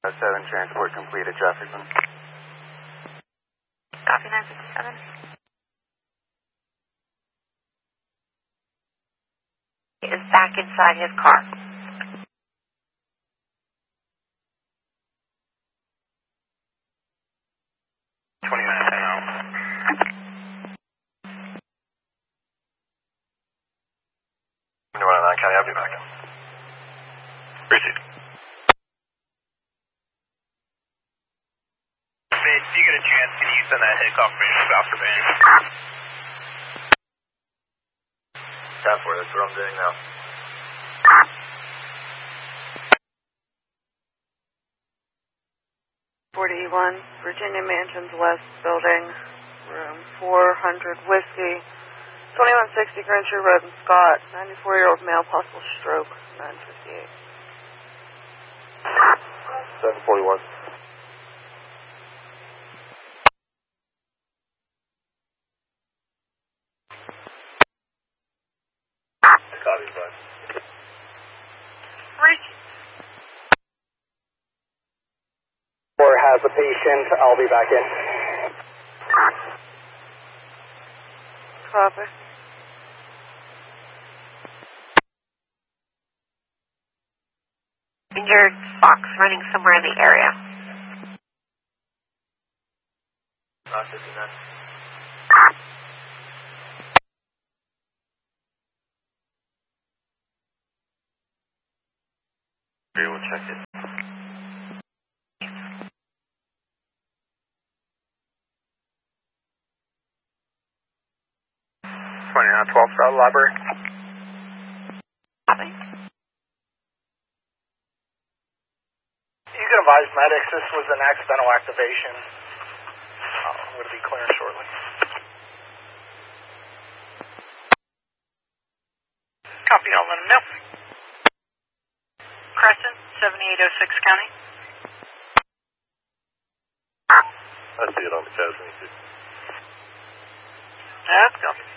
7 transport complete at Jefferson. Copy 957. He is back inside his car. County, I'll be back in. Receive. If you get a chance, can you send that hit confirmation to Oscar Band? 10-4, that's what I'm doing now. Virginia Mansions West Building, room 400 Whiskey, 2160 Crenshaw Road in Scott, 94-year-old male, possible stroke, 958. 741. Copy, bud. Or has a patient, I'll be back in. Copy. Injured fox running somewhere in the area. Not 59. We'll check it. 2912 Stroud Library. Copy. You can advise medics this was an accidental activation. I'm going to be clearing shortly. Copy, I'll let them know. Crescent, 7806 County. I see it on the Castle. Let's go.